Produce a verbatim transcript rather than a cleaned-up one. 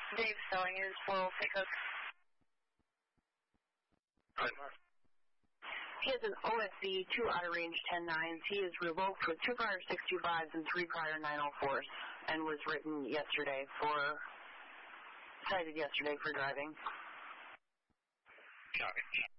Dave selling his full pickup. He has an O S B, two out-of-range ten nines. He is revoked with two prior six two fives and three prior nine oh fours and was written yesterday for, cited yesterday for driving. Copy.